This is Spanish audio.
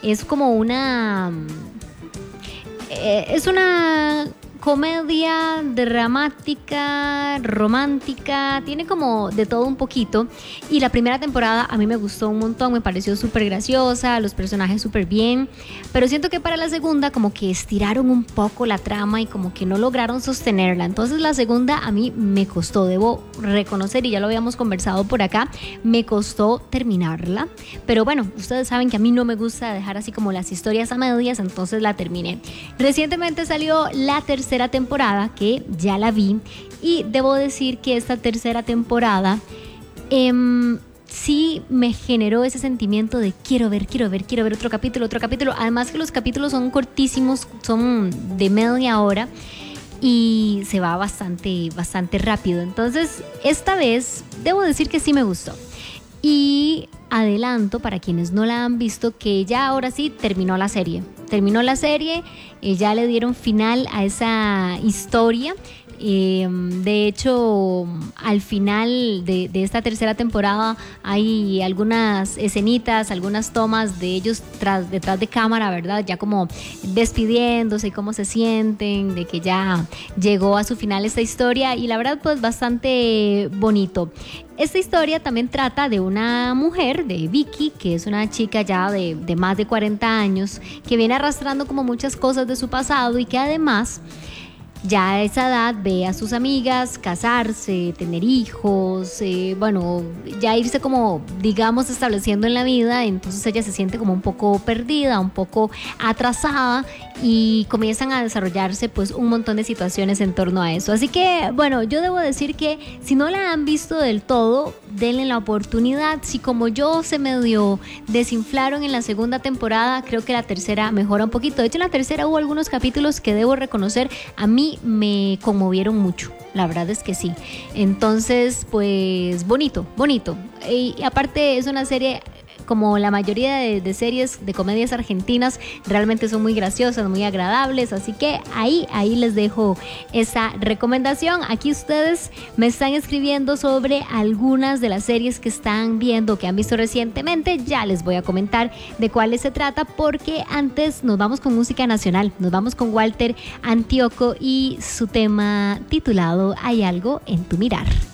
Es como es una comedia dramática, romántica, tiene como de todo un poquito. Y la primera temporada a mí me gustó un montón, me pareció súper graciosa, los personajes súper bien, pero siento que para la segunda como que estiraron un poco la trama y como que no lograron sostenerla. Entonces la segunda a mí me costó, debo reconocer, y ya lo habíamos conversado por acá, me costó terminarla, pero bueno, ustedes saben que a mí no me gusta dejar así como las historias a medias, entonces la terminé. Recientemente salió la tercera temporada, que ya la vi, y debo decir que esta tercera temporada sí me generó ese sentimiento de quiero ver otro capítulo. Además que los capítulos son cortísimos, son de media hora y se va bastante rápido. Entonces, esta vez debo decir que sí me gustó. Y adelanto para quienes no la han visto que ya ahora sí terminó la serie, ya le dieron final a esa historia. De hecho, al final de esta tercera temporada hay algunas escenitas, algunas tomas de ellos detrás de cámara, ¿verdad? Ya como despidiéndose y cómo se sienten, de que ya llegó a su final esta historia, y la verdad pues bastante bonito. Esta historia también trata de una mujer, de Vicky, que es una chica ya de más de 40 años, que viene arrastrando como muchas cosas de su pasado y que además ya a esa edad ve a sus amigas casarse, tener hijos, ya irse como, digamos, estableciendo en la vida. Entonces ella se siente como un poco perdida, un poco atrasada, y comienzan a desarrollarse pues un montón de situaciones en torno a eso. Así que bueno, yo debo decir que si no la han visto del todo, denle la oportunidad. Si como yo se medio desinflaron en la segunda temporada, creo que la tercera mejora un poquito. De hecho, en la tercera hubo algunos capítulos que debo reconocer, a mí me conmovieron mucho, la verdad es que sí. Entonces pues bonito. Y aparte es una serie, como la mayoría de series de comedias argentinas, realmente son muy graciosas, muy agradables, así que ahí les dejo esa recomendación. Aquí ustedes me están escribiendo sobre algunas de las series que están viendo, que han visto recientemente. Ya les voy a comentar de cuáles se trata, porque antes nos vamos con música nacional, nos vamos con Walter Antioco y su tema titulado Hay algo en tu mirar.